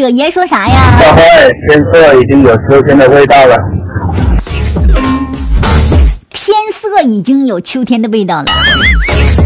者爷说啥呀？ 小慧，天色已经有秋天的味道了。 天色已经有秋天的味道了。